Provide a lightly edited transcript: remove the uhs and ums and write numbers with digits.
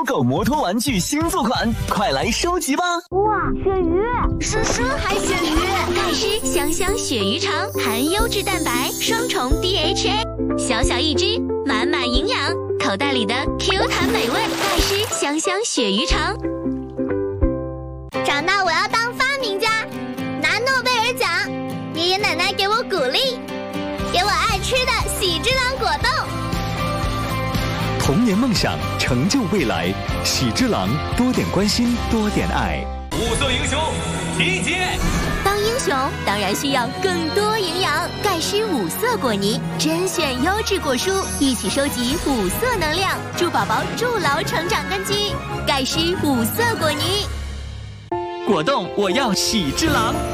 狗摩托玩具新作款，快来收集吧！ 哇，鳕鱼，是海鲜鱼， 钙湿香香鳕鱼肠，含优质蛋白，双重 DHA， 小小一只，满满营养，口袋里的 Q 弹美味，钙湿香香鳕鱼肠。 长大我要当发明家，拿诺贝尔奖。爷爷奶奶给我鼓励，给我爱吃的喜之郎果冻。 童年梦想，成就未来。喜之郎，多点关心，多点爱。 5色英雄集结。 当英雄当然需要更多营养，钙湿5色果泥，甄选优质果蔬，一起收集5色能量，助宝宝筑牢成长根基。钙湿5色果泥。 果冻，我要喜之郎。